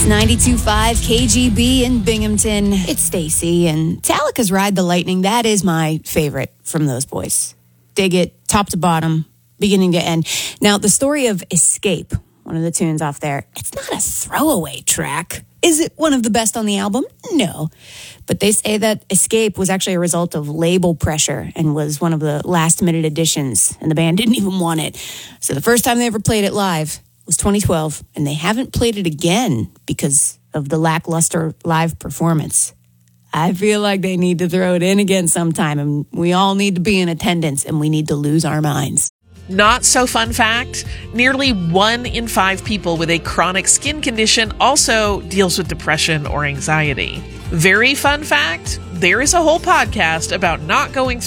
92.5 KGB in Binghamton. It's Stacy, and Metallica's Ride the Lightning, that is my favorite from those boys. Dig it, top to bottom, beginning to end. Now, the story of Escape, one of the tunes off there, it's not a throwaway track. Is it one of the best on the album? No. But they say that Escape was actually a result of label pressure and was one of the last-minute additions, and the band didn't even want it. So the first time they ever played it live was 2012, and they haven't played it again because of the lackluster live performance. I feel like they need to throw it in again sometime, and we all need to be in attendance, and we need to lose our minds. Not so fun fact, nearly 1 in 5 people with a chronic skin condition also deals with depression or anxiety. Very fun fact, there is a whole podcast about not going